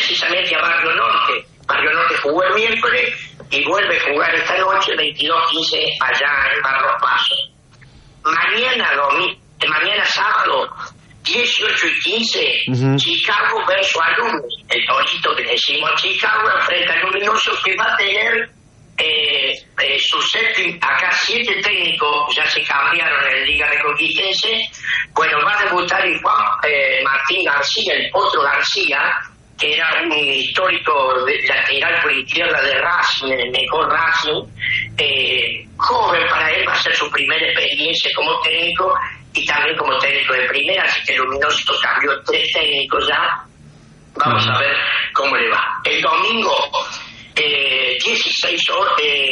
precisamente a Barrio Norte. Barrio Norte jugó el miércoles y vuelve a jugar esta noche, 22-15, allá en Barros Pasos. Mañana sábado, 18-15, Chicago versus Alumni. El torito que le decimos Chicago enfrenta a Luminoso, que va a tener su séptimo, acá 7 técnicos ya se cambiaron en la Liga Reconquistense. Bueno, va a debutar Juan Martín García, el otro García, que era un histórico lateral por izquierda de Racing, el mejor Racing, joven para él, va a ser su primera experiencia como técnico y también como técnico de primera, así que Luminoso cambió 3 técnicos ya. Vamos a ver cómo le va. El domingo, 16 horas,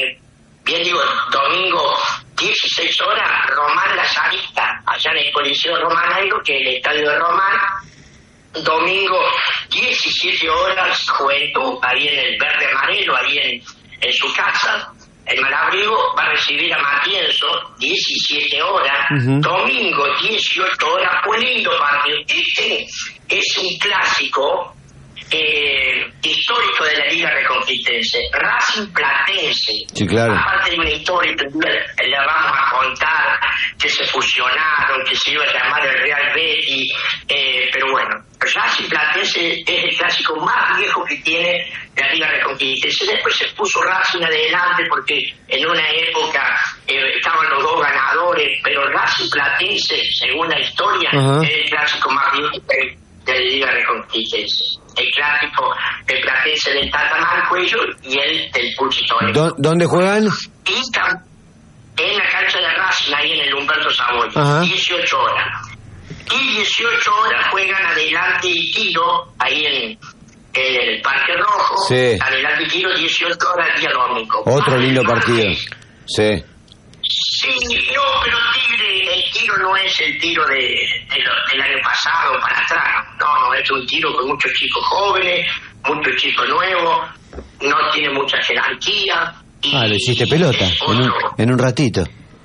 domingo 16 horas, Román La Sarita, allá en el Coliseo Román Airo, que es el estadio de Román. Domingo 17 horas, Juventud, ahí en el Verde Amarelo, ahí en su casa, el Malabrigo, va a recibir a Matienzo, 17 horas. Domingo 18 horas, fue lindo partido. Este es un clásico histórico de la Liga Reconquistense, Racing Platense. Sí, claro. Aparte de una historia, la vamos a contar, que se fusionaron, que se iba a llamar el Real Betis, pero bueno, Racing Platense es el clásico más viejo que tiene la Liga Reconquistense. Después se puso Racing adelante porque en una época estaban los 2 ganadores, pero Racing Platense, según la historia, es el clásico más viejo de la Liga Reconquistense. El clásico, el Platense del Tata Mancuello y el del Puchitone. ¿Dónde juegan? Y en la cancha de Racing, ahí en el Humberto Saboya, 18 horas. Y 18 horas juegan Adelante y Tiro, ahí en el Parque Rojo. Sí. Adelante y Tiro, 18 horas el día domingo. Otro lindo partido. Sí. Sí, no, pero el tiro no es el tiro del año pasado para atrás. No, es un tiro con muchos chicos jóvenes, muchos chicos nuevos, no tiene mucha jerarquía. Le hiciste pelota en un ratito.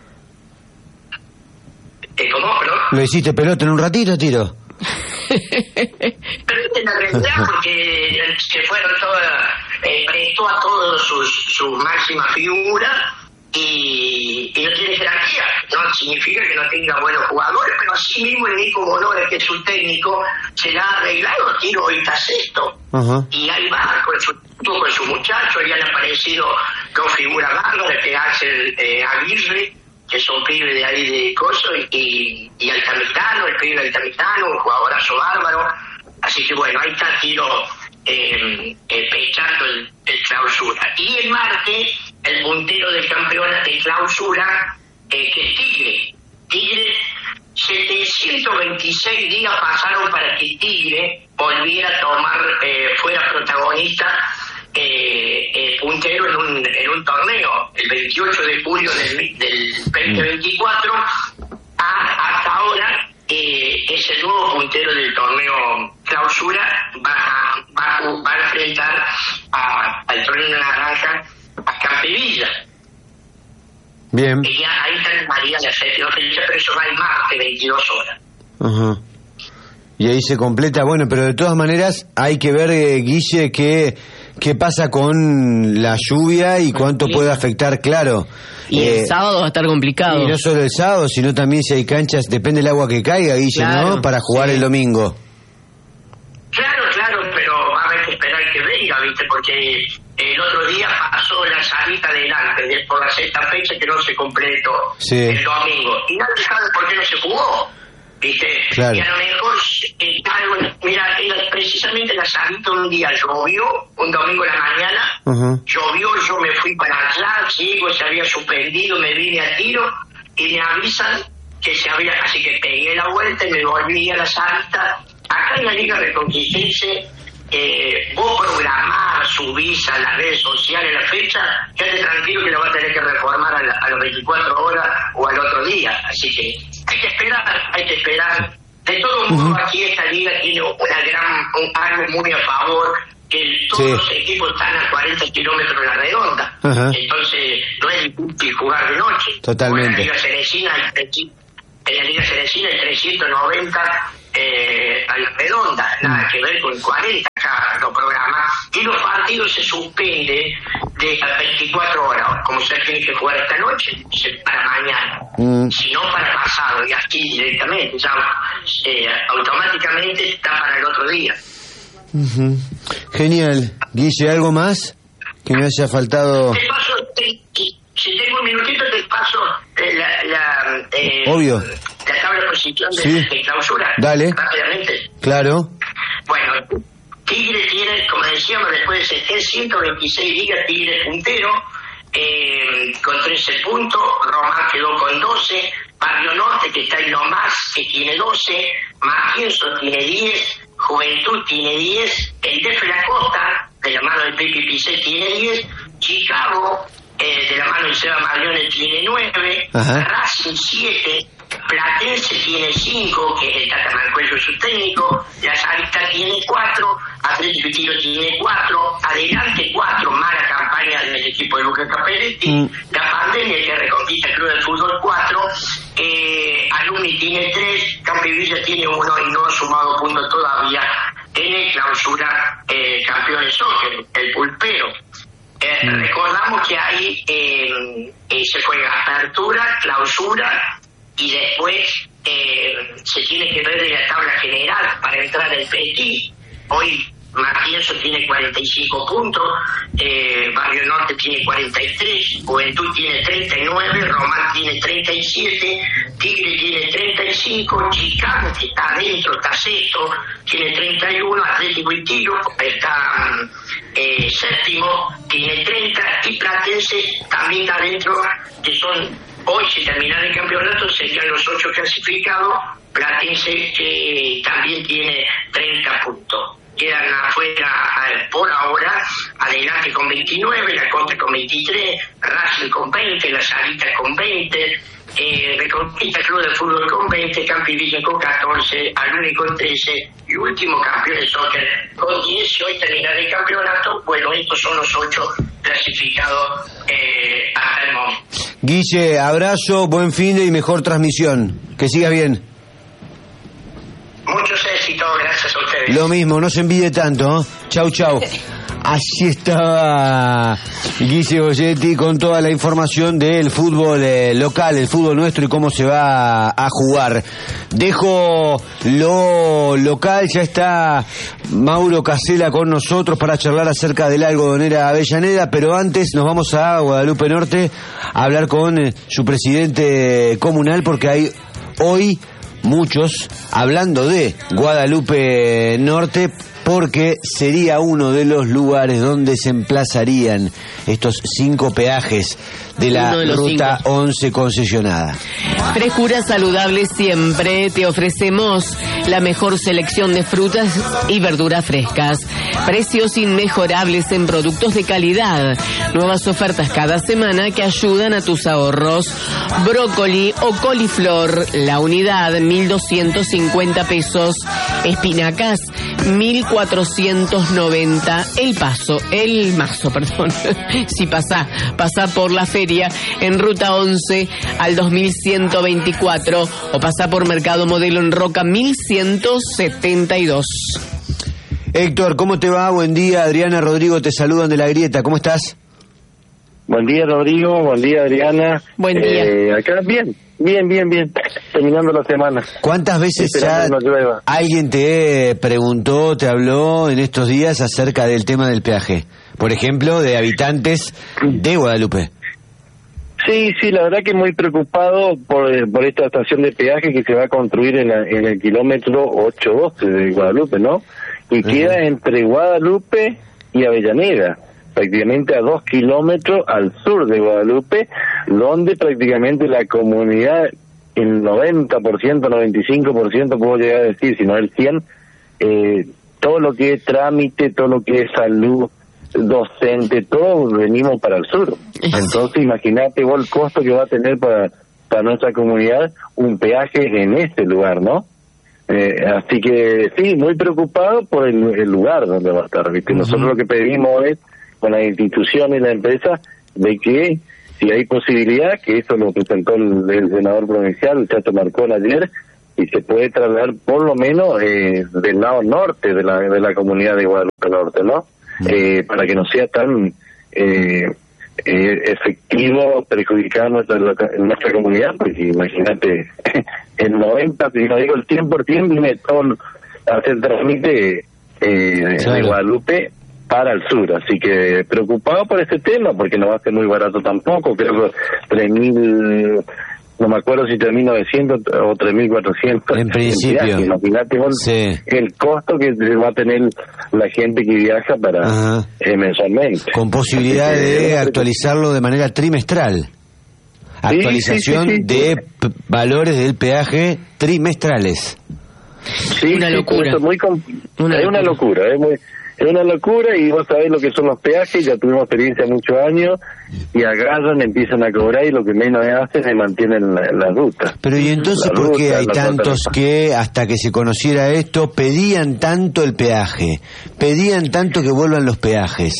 ¿Cómo, perdón? ¿Lo hiciste pelota en un ratito, Tiro? Pero es la realidad, porque se fueron todas, prestó a todos sus máximas figuras. Y no tiene jerarquía, no significa que no tenga buenos jugadores, pero así mismo el Nico Bonora, que es su técnico, se la ha arreglado. Tiro hoy está sexto, y ahí va con su muchacho, y han aparecido 2 figuras bárbaras, que Axel Aguirre, que son pibes de ahí de Coso, y Altamitano, el pibe Altamitano, un jugadorazo bárbaro. Así que bueno, ahí está Tiro pechando el clausura. Y el martes, el puntero del campeonato de clausura, que es Tigre, 726 días pasaron para que Tigre volviera a tomar, fuera protagonista, puntero en un torneo. El 28 de julio del 2024, hasta ahora, es el nuevo puntero del torneo clausura, va a enfrentar al torneo naranja a Campevilla. Bien. Y ya ahí está en María la séptima fecha, pero eso va el martes, 22 horas. Y ahí se completa, bueno, pero de todas maneras hay que ver, Guille, qué pasa con la lluvia y cuánto puede afectar, claro. Y el sábado va a estar complicado. Y no solo el sábado, sino también si hay canchas, depende del agua que caiga, Guille, claro, ¿no? Para jugar el domingo. Claro, pero va a haber que esperar que venga, ¿viste? Porque el otro día pasó la salita adelante, por la sexta fecha que no se completó el domingo. Y nadie sabe por qué no se jugó, ¿viste? Claro. Y a lo mejor, mira, precisamente la salita un día llovió, un domingo en la mañana, llovió, yo me fui para allá, se había suspendido, me vine a Tiro y me avisan que se había, así que pegué la vuelta y me volví a la salita. Acá en la Liga Reconquistense, vos programás, subís a las redes sociales la fecha, quédate tranquilo que lo vas a tener que reformar a las 24 horas o al otro día. Así que hay que esperar. De todo modo, aquí esta liga tiene algo muy a favor, que todos los equipos están a 40 kilómetros de la redonda. Entonces, no es difícil jugar de noche. Totalmente. En la Liga Cerecina hay 390 a la redonda, nada que ver con 40, acá lo programamos partido se suspende de las 24 horas, como se tiene que jugar esta noche, para mañana, si no para pasado, y aquí directamente, ya automáticamente está para el otro día. Genial. Guille, ¿algo más que me haya faltado? Te paso, si tengo un minutito, te paso obvio, la tabla de posición de clausura. Dale. Rápidamente. Claro. Bueno, Tigre tiene, como decíamos, después de 726 ligas, Tigre puntero, con 13 puntos, Román quedó con 12, Barrio Norte, que está en lo más, que tiene 12, Matienzo tiene 10, Juventud tiene 10, el DF La Costa, de la mano de Pepe Picet, tiene 10, Chicago, de la mano de Seba Marione, tiene 9, Racing 7, Platense tiene 5, que es el Tata Mancuello su técnico, La Sarita tiene 4, Atlético Tiro tiene 4, Adelante 4, mala campaña del equipo de Luca Capelletti, La Pandemia que reconquista el Club de Fútbol 4, Alumni tiene 3, Campivilla tiene 1 y no ha sumado puntos todavía en el clausura campeones soccer, el pulpero. Recordamos que ahí se juega apertura, clausura y después se tiene que ver de la tabla general para entrar el Petit. Hoy Matienzo tiene 45 puntos, Barrio Norte tiene 43, Juventud tiene 39, Román tiene 37, Tigre tiene 35, Chicago, que está adentro, está sexto, tiene 31, Atlético y Tiro está séptimo, tiene 30, y Platense también está adentro, que son, hoy si terminan el campeonato serían los 8 clasificados, Platense que también tiene 30 puntos. Quedan afuera por ahora, Adelante con 29, La Costa con 23, Racing con 20, La Sarita con 20, Reconquista Club de Fútbol con 20, Campivilla con 14, Alumni con 13 y último campeón de soccer con 10. Hoy terminar el campeonato. Bueno, estos son los 8 clasificados hasta el momento. Guille, abrazo, buen fin de y mejor transmisión. Que sigas bien. Muchos éxitos, gracias a ustedes. Lo mismo, no se envidia tanto, ¿eh? Chau, chau. Así estaba Guille Goyetti con toda la información del fútbol local, el fútbol nuestro y cómo se va a jugar. Dejo lo local, ya está Mauro Casela con nosotros para charlar acerca de la algodonera Avellaneda, pero antes nos vamos a Guadalupe Norte a hablar con su presidente comunal porque hay hoy muchos hablando de Guadalupe Norte porque sería uno de los lugares donde se emplazarían estos 5 peajes de la ruta 11 concesionada. Frescura saludable siempre. Te ofrecemos la mejor selección de frutas y verduras frescas. Precios inmejorables en productos de calidad. Nuevas ofertas cada semana que ayudan a tus ahorros. Brócoli o coliflor, la unidad, 1.250 pesos. Espinacas, 1.490. El mazo, perdón. Si pasa por la feria en Ruta 11 al 2124 o pasa por Mercado Modelo en Roca 1172. Héctor, ¿cómo te va? Buen día. Adriana, Rodrigo te saludan de La Grieta. ¿Cómo estás? Buen día, Rodrigo. Buen día, Adriana. Buen día. Acá bien. Terminando la semana. ¿Cuántas veces ya alguien te preguntó, te habló en estos días acerca del tema del peaje? Por ejemplo, de habitantes de Guadalupe. Sí, la verdad que muy preocupado por esta estación de peaje que se va a construir en el kilómetro 812 de Guadalupe, ¿no? Y queda entre Guadalupe y Avellaneda, prácticamente a 2 kilómetros al sur de Guadalupe, donde prácticamente la comunidad, el 90%, 95% puedo llegar a decir, si no el 100%, todo lo que es trámite, todo lo que es salud, docente, todos venimos para el sur. Entonces imagínate vos el costo que va a tener para nuestra comunidad un peaje en este lugar, ¿no? Así que sí, muy preocupado por el lugar donde va a estar, ¿viste? Nosotros lo que pedimos es con las instituciones y la empresa de que si hay posibilidad, que eso lo presentó el senador provincial, el Chato Marcón ayer, y se puede trasladar por lo menos del lado norte de la comunidad de Guadalupe Norte, ¿no? para que no sea tan efectivo perjudicar nuestra comunidad, porque imagínate, el 90, si no digo el 100%, viene todo a hacer trámite de Guadalupe para el sur, así que preocupado por este tema, porque no va a ser muy barato tampoco, creo que 3.000, no me acuerdo si 3.900 o 3.400 en principio. Imagínate el costo que va a tener la gente que viaja para mensualmente. Con posibilidad de actualizarlo de manera trimestral. Actualización de valores del peaje trimestrales. Sí, una locura. Es una locura, es una locura, y vos sabés lo que son los peajes, ya tuvimos experiencia muchos años, y agarran, empiezan a cobrar, y lo que menos hacen es mantienen la ruta. Pero ¿y entonces por qué hay tantos que, hasta que se conociera esto, pedían tanto el peaje? Pedían tanto que vuelvan los peajes.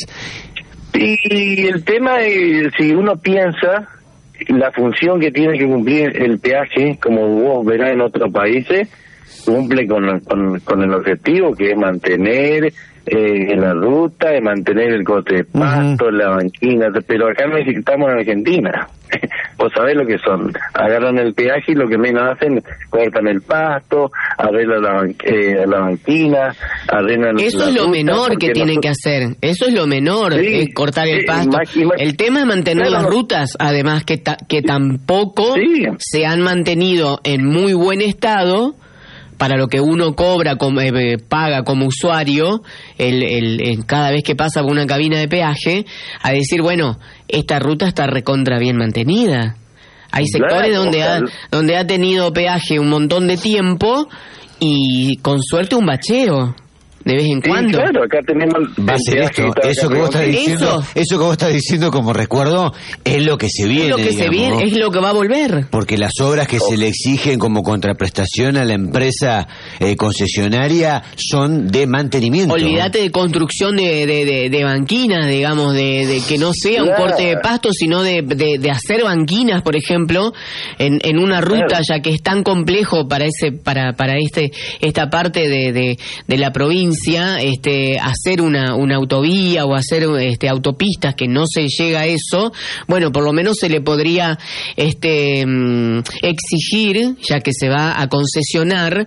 Y el tema es, si uno piensa, la función que tiene que cumplir el peaje, como vos verás en otros países, cumple con el objetivo que es mantener la ruta, de mantener el corte de pasto, la banquina, pero acá no estamos en Argentina. Vos sabés lo que son, agarran el peaje y lo que menos hacen, cortan el pasto, arreglan la banquina, arreglan eso es lo menor que tienen que hacer, eso es lo menor, es cortar el pasto. El tema es mantener las rutas, además que tampoco se han mantenido en muy buen estado para lo que uno cobra, paga como usuario, cada vez que pasa por una cabina de peaje, a decir, bueno, esta ruta está recontra bien mantenida. Hay sectores donde ha tenido peaje un montón de tiempo y con suerte un bacheo de vez en cuando. Claro, acá tenemos eso que vos estás diciendo como recuerdo es lo que se viene, es lo que va a volver, porque las obras que se le exigen como contraprestación a la empresa concesionaria son de mantenimiento. Olvídate de construcción de banquinas, digamos, de que no sea un corte de pasto, sino de hacer banquinas, por ejemplo, en una ruta, ya que es tan complejo para esta parte de la provincia, hacer una autovía o hacer autopistas que no se llega a eso. Bueno, por lo menos se le podría exigir, ya que se va a concesionar,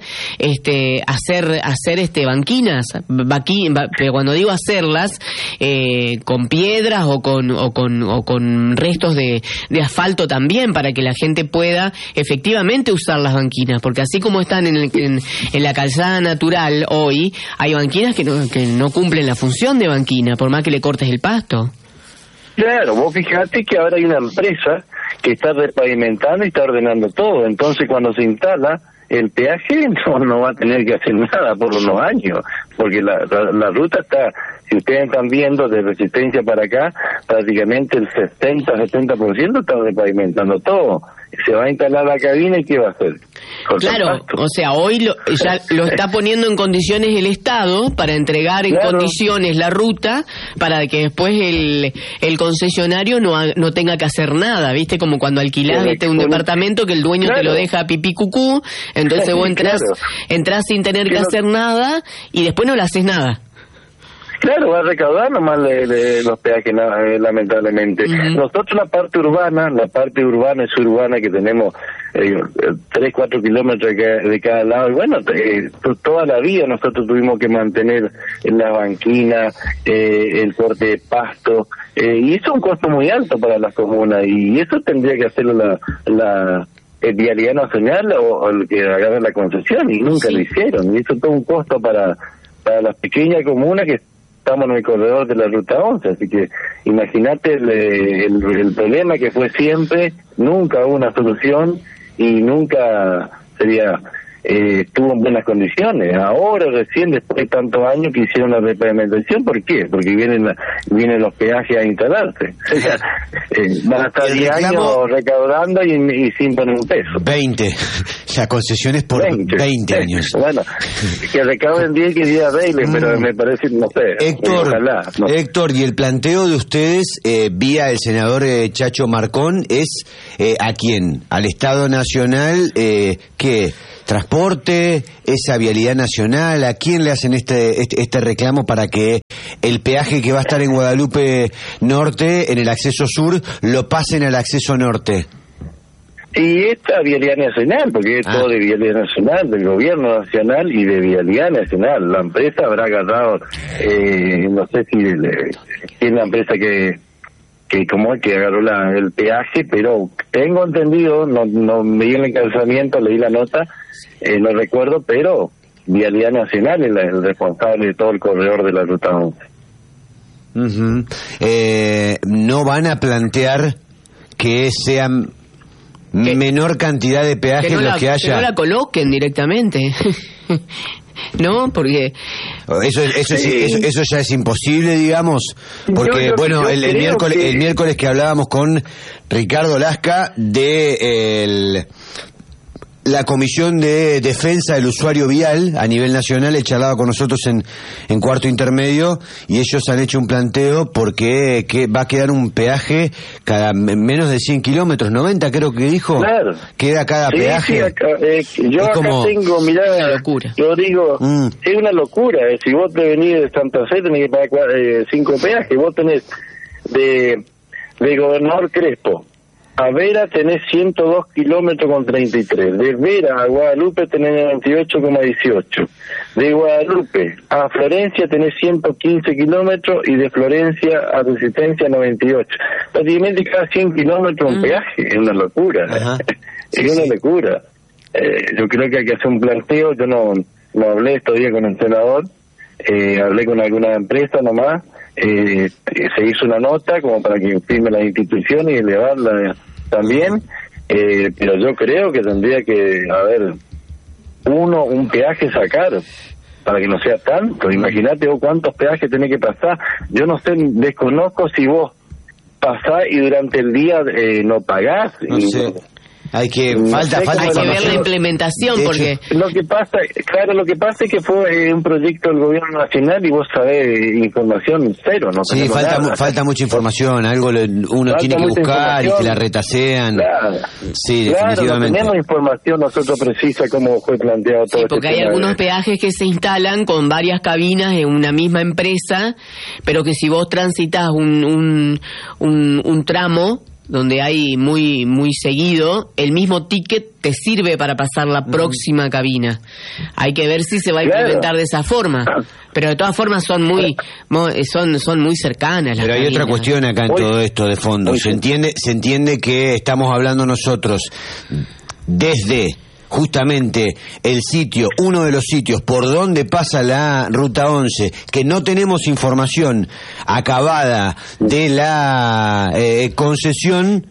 hacer banquinas, pero cuando digo hacerlas, con piedras o con restos de asfalto también, para que la gente pueda efectivamente usar las banquinas, porque así como están en la calzada natural hoy, hay banquinas que no cumplen la función de banquina, por más que le cortes el pasto. Claro, vos fijate que ahora hay una empresa que está repavimentando y está ordenando todo, entonces cuando se instala el peaje no va a tener que hacer nada por unos años, porque la ruta está, si ustedes están viendo de Resistencia para acá, prácticamente el 60-70% está repavimentando todo. Se va a instalar la cabina y ¿qué va a hacer? Claro, o sea, hoy ya lo está poniendo en condiciones el Estado para entregar en condiciones la ruta, para que después el concesionario no tenga que hacer nada, ¿viste? Como cuando alquilás un departamento que el dueño te lo deja pipí cucú, entonces vos entrás sin tener que hacer nada y después no le haces nada. Claro, va a recaudar nomás los peajes, lamentablemente. Nosotros la parte urbana y suburbana que tenemos 3-4 kilómetros de cada lado, y bueno, toda la vida nosotros tuvimos que mantener la banquina, el corte de pasto, y eso es un costo muy alto para las comunas, y eso tendría que hacerlo la Vialidad Nacional o el que agarra la concesión, y nunca lo hicieron, y eso es todo un costo para las pequeñas comunas que estamos en el corredor de la Ruta 11, así que imagínate el problema que fue siempre, nunca hubo una solución y nunca estuvo en buenas condiciones. Ahora recién, después de tantos años que hicieron la repavimentación, ¿por qué? Porque vienen los peajes a instalarse. Van a estar 10 años recaudando y sin poner un peso. 20. La concesión es por 20 años. Bueno, que recauden 10 que 10 arreglen, pero me parece, no sé. Héctor, y el planteo de ustedes, vía el senador Chacho Marcón, es ¿a quién? ¿Al Estado Nacional? ¿Qué? ¿Transporte? ¿Esa Vialidad Nacional? ¿A quién le hacen este reclamo para que el peaje que va a estar en Guadalupe Norte, en el acceso sur, lo pasen al acceso norte. Y esta Vialidad Nacional, porque es todo de Vialidad Nacional, del Gobierno Nacional y de Vialidad Nacional. La empresa habrá agarrado, no sé si es la empresa que como es que agarró el peaje, pero tengo entendido, no me di el encabezamiento, leí la nota, no recuerdo, pero Vialidad Nacional es el responsable de todo el corredor de la Ruta 11. ¿No van a plantear que sean menor cantidad de peajes los que haya? Que no la coloquen directamente. ¿No? Porque eso ya es imposible, digamos, porque el miércoles que hablábamos con Ricardo Lasca de la Comisión de Defensa del Usuario Vial a nivel nacional, él charlaba con nosotros en cuarto intermedio, y ellos han hecho un planteo porque va a quedar un peaje cada menos de 100 kilómetros, 90 creo que dijo, claro. Queda cada peaje. Sí, acá tengo, mirá, una locura. Yo digo, es una locura, si vos te venís de Santa Fe tenés que pagar 5 peajes, vos tenés de Gobernador Crespo a Vera tenés 102 kilómetros con 33. De Vera a Guadalupe tenés 98,18. De Guadalupe a Florencia tenés 115 kilómetros y de Florencia a Resistencia 98. Prácticamente cada 100 kilómetros un peaje. Es una locura. Es una locura. Yo creo que hay que hacer un planteo. Yo no hablé estos días con el senador. Hablé con alguna empresa nomás. Se hizo una nota como para que firme las instituciones y elevarla también, pero yo creo que tendría que haber un peaje sacar para que no sea tanto. Imagínate vos cuántos peajes tenés que pasar. Yo no sé, desconozco si vos pasás y durante el día no pagás. No sé. Hay que falta hay que ver la implementación, porque lo que pasa es que fue un proyecto del gobierno nacional y vos sabés información cero, no. Sí, falta mucha información, algo uno tiene que buscar y te la retasean. Claro. Sí, definitivamente. No tenemos información nosotros precisa como fue planteado todo. Sí, porque hay algunos peajes que se instalan con varias cabinas en una misma empresa, pero que si vos transitas un tramo donde hay muy seguido, el mismo ticket te sirve para pasar la próxima cabina. Hay que ver si se va a implementar de esa forma, pero de todas formas son muy cercanas las Pero hay cabinas. otra cuestión acá en todo esto de fondo. Se entiende que estamos hablando nosotros desde justamente uno de los sitios por donde pasa la Ruta 11, que no tenemos información acabada de la concesión,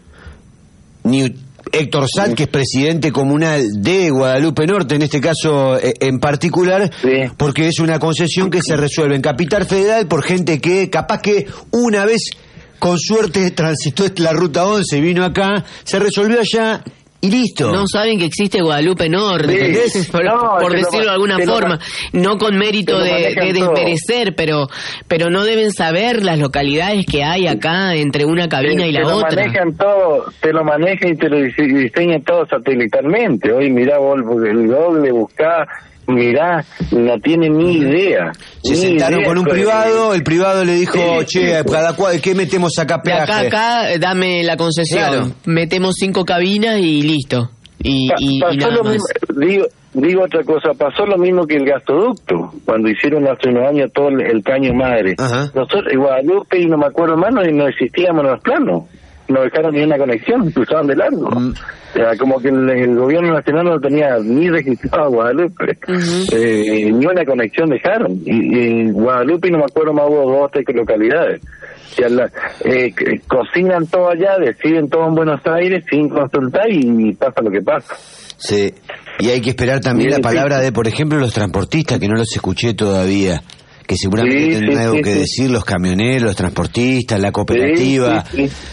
ni Héctor Sat, que es presidente comunal de Guadalupe Norte, en este caso en particular, porque es una concesión que se resuelve en Capital Federal por gente que capaz que una vez con suerte transitó la Ruta 11 y vino acá, se resolvió allá y listo. No saben que existe Guadalupe Norte, por decirlo de alguna forma, no con mérito de desmerecer, pero no deben saber las localidades que hay acá entre una cabina y la otra. Te lo manejan y te lo diseñan todo satelitalmente. Hoy mirá vos el Google, buscá, mirá, no tiene ni idea. Se sentaron con un privado, el privado le dijo, cada cual, ¿qué metemos acá peaje? Acá, dame la concesión. Claro. Metemos 5 cabinas y listo. Y nada más. Digo otra cosa, pasó lo mismo que el gasoducto, cuando hicieron hace unos años todo el caño madre. Nosotros en Guadalupe, y no me acuerdo más, no existíamos en los planos. No dejaron ni una conexión, cruzaban de largo. O sea, como que el gobierno nacional no tenía ni registrado a Guadalupe, ni una conexión dejaron. Y Guadalupe, no me acuerdo más, hubo 2 o 3 localidades. O sea, cocinan todo allá, deciden todo en Buenos Aires sin consultar y pasa lo que pasa. Sí, y hay que esperar también la palabra de, por ejemplo, los transportistas, que no los escuché todavía, que seguramente tendrán algo que decir, los camioneros, los transportistas, la cooperativa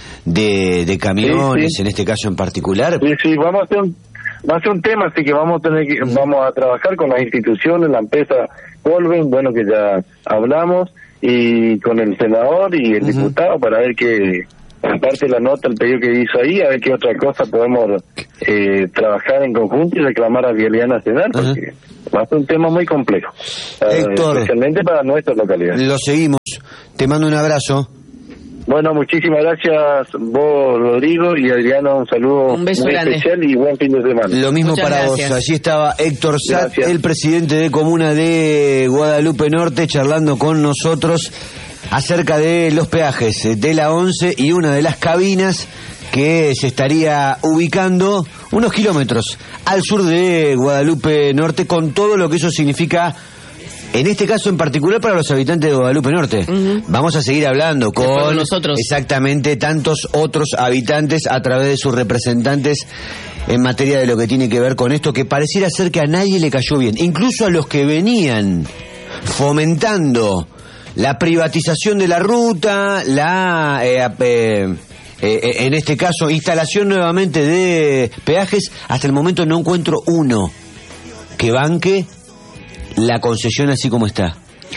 de camiones, en este caso en particular. Sí, va a ser un tema, así que vamos a trabajar con las instituciones, la empresa Colven, bueno, que ya hablamos, y con el senador y el diputado para ver que, aparte de la nota, el pedido que hizo ahí, a ver qué otra cosa podemos trabajar en conjunto y reclamar a Vialidad Nacional, porque va a ser un tema muy complejo, Héctor, especialmente para nuestra localidad. Lo seguimos Te mando un abrazo. Bueno, muchísimas gracias vos, Rodrigo, y Adriano, un saludo un beso muy grande. especial y buen fin de semana. Lo mismo Muchas para gracias. vos. Allí estaba Héctor Satt, Gracias. el presidente de Comuna de Guadalupe Norte, charlando con nosotros acerca de los peajes de la 11 y una de las cabinas que se estaría ubicando unos kilómetros al sur de Guadalupe Norte, con todo lo que eso significa, en este caso en particular para los habitantes de Guadalupe Norte. Vamos a seguir hablando Después con con nosotros. exactamente tantos otros habitantes a través de sus representantes en materia de lo que tiene que ver con esto, que pareciera ser que a nadie le cayó bien, incluso a los que venían fomentando la privatización de la ruta, en este caso instalación nuevamente de peajes. Hasta el momento no encuentro uno que banque la concesión así como está.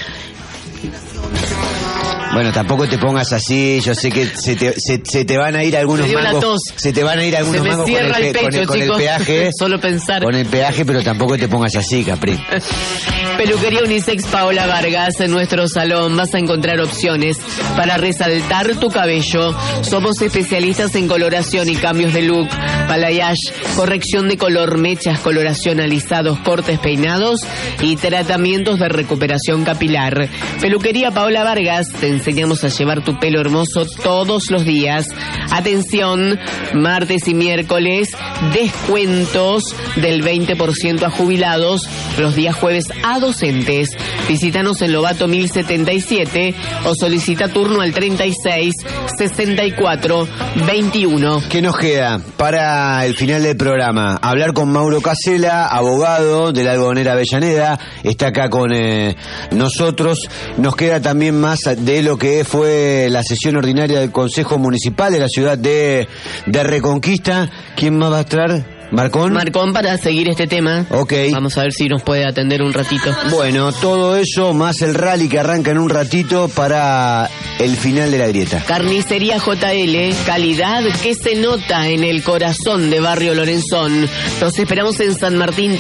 Bueno, tampoco te pongas así, yo sé que se te van a ir algunos Me dio la mangos. tos. Se te van a ir algunos Se me mangos cierra el pecho, con el chicos. peaje. Solo pensar. Con el peaje, pero tampoco te pongas así, Capri. Peluquería Unisex Paola Vargas, en nuestro salón vas a encontrar opciones para resaltar tu cabello. Somos especialistas en coloración y cambios de look, balayage, corrección de color, mechas, coloración, alisados, cortes, peinados y tratamientos de recuperación capilar. Peluquería Paola Vargas, te enseñamos a llevar tu pelo hermoso todos los días. Atención, martes y miércoles, descuentos del 20% a jubilados, los días jueves a docentes. Visítanos en Lobato 1077 o solicita turno al 36 64 21. ¿Qué nos queda para el final del programa? Hablar con Mauro Casella, abogado de la Algodonera Avellaneda, está acá con nosotros. Nos queda también más de lo que fue la sesión ordinaria del Consejo Municipal de la ciudad de Reconquista. ¿Quién más va a estar? ¿Marcón? Marcón, para seguir este tema. Ok. Vamos a ver si nos puede atender un ratito. Bueno, todo eso más el rally que arranca en un ratito para el final de la grieta. Carnicería JL, calidad que se nota en el corazón de Barrio Lorenzón. Los esperamos en San Martín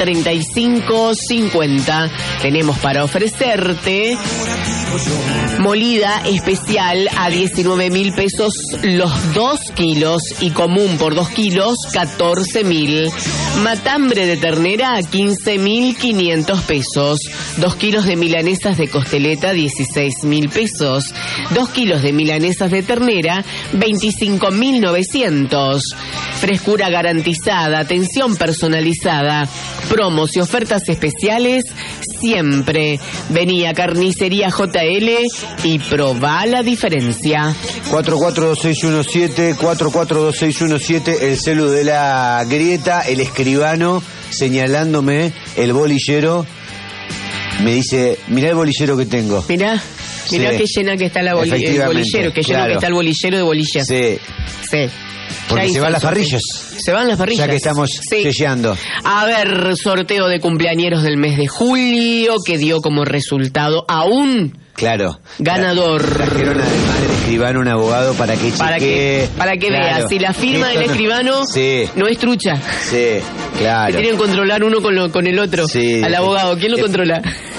3550. Tenemos para ofrecerte molida especial a 19.000 pesos los 2 kilos y común por 2 kilos 14.000. Matambre de ternera a 15.500 pesos. 2 kilos de milanesas de costeleta 16.000 pesos. 2 kilos de milanesas de ternera 25.900. Frescura garantizada, atención personalizada, promos y ofertas especiales siempre. Vení a Carnicería JL y probá la diferencia. 442617, 442617, el celu de la grieta, el escribano señalándome el bolillero. Me dice, mirá el bolillero que tengo. Mirá Sí. qué llena que está el bolillero, qué lleno claro. que está el bolillero de bolillas. Sí, Sí. porque Ya se van las hizo el parrillas. sorteo. Se van las parrillas. Ya que estamos selleando. A ver, sorteo de cumpleañeros del mes de julio, que dio como resultado a un Claro. ganador. Trajeron además del escribano un abogado para que chequee. Para que Claro. vea, si la firma Esto del no- escribano Sí, no es trucha. sí, claro. Que tienen que controlar uno con el otro. Sí. Al abogado, ¿quién lo controla?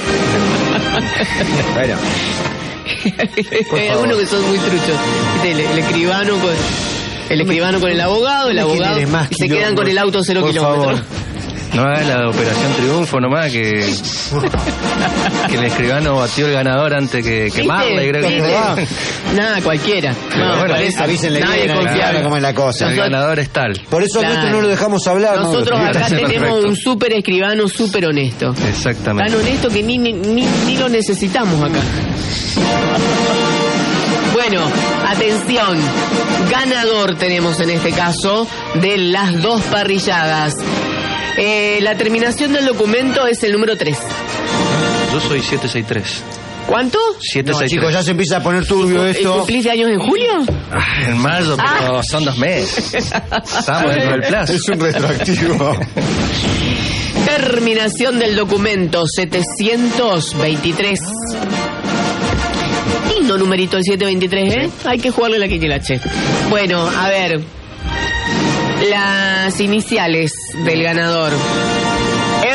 Bueno, Hay algunos que son muy truchos. ¿Viste? El escribano con el abogado, el ¿quién abogado, eres más y se quilombo? quedan con el auto 0 Por kilómetros. favor. No hagas la Operación Triunfo nomás, que el escribano batió el ganador antes que ¿Viste? Marla. Y creo que ¿Viste? Nada, cualquiera. Pero bueno, por eso, avísenle nadie bien, confiable. claro, cómo es la cosa. el ganador es tal. Por eso Claro. nosotros no lo dejamos hablar. Nosotros Mauro. acá tenemos Perfecto. un súper escribano, súper honesto. Exactamente. Tan honesto que ni lo necesitamos acá. Bueno, atención, ganador tenemos en este caso de las 2 parrilladas. La terminación del documento es el número 3. Yo soy 763. ¿Cuánto? No, 763. chicos, ya se empieza a poner turbio esto. ¿Cumplís de años en julio? En mayo, pero son 2 meses. Estamos dentro del plazo. Es un retroactivo. Terminación del documento 723. Lindo numerito el 723, ¿eh? Hay que jugarle la quinielache. Bueno, a ver. Las iniciales del ganador.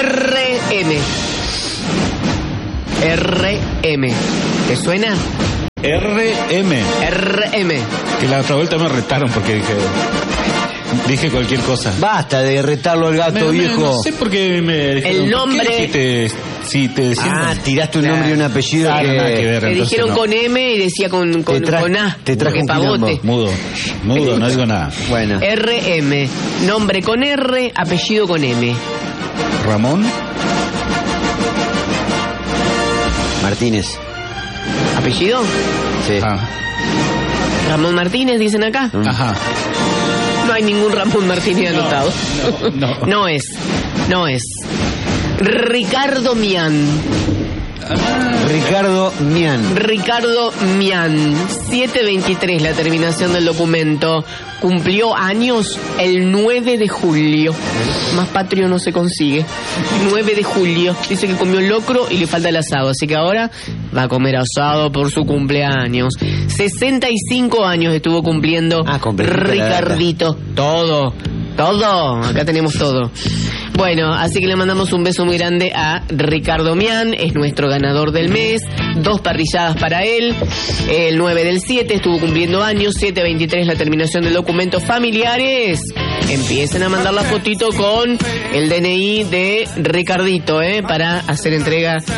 RM. RM. ¿Te suena? RM. Que la otra vuelta me retaron porque dije cualquier cosa. Basta de retarlo al gato, viejo. No sé por qué me dijeron, el nombre. Si te decían. Tiraste un nombre y un apellido que nada que ver. Le dijeron no. con M y decía con A. Te traje un pavote. Mudo, no digo nada. Bueno. RM. Nombre con R, apellido con M. Ramón Martínez. ¿Apellido? Sí. Ramón Martínez, dicen acá. Ajá. No hay ningún Ramón Martínez anotado. No. No es. Ricardo Mian. Ricardo Mian. 723 la terminación del documento. Cumplió años el 9 de julio. Más patrio no se consigue. 9 de julio. Dice que comió locro y le falta el asado. Así que ahora va a comer asado por su cumpleaños. 65 años estuvo cumpliendo Ricardito. Todo. Acá tenemos todo. Bueno, así que le mandamos un beso muy grande a Ricardo Mian, es nuestro ganador del mes, 2 parrilladas para él, el 9 del 7 estuvo cumpliendo años, 723 la terminación del documento. Familiares, empiecen a mandar la fotito con el DNI de Ricardito, para hacer entrega